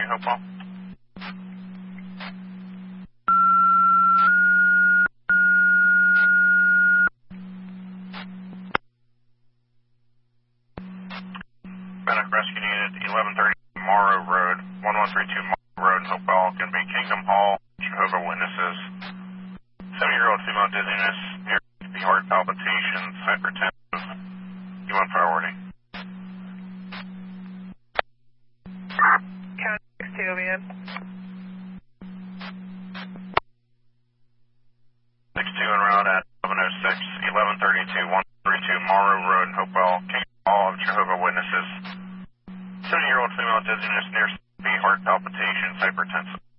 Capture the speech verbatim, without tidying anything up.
New Hopewell. Medic Rescue Unit eleven thirty Morrow Road, one one three two Morrow Road in Hopewell. Going to be Kingdom Hall, Jehovah Witnesses. seventy-year-old female dizziness, near the heart palpitations, hypertensive. You want priority? County six two, man. six two en route at eleven oh six, eleven thirty-two, one thirty-two Morrow Road in Hopewell. Kingdom Hall of Jehovah Witnesses. seventy-year-old female dizziness, near the heart palpitations, hypertensive.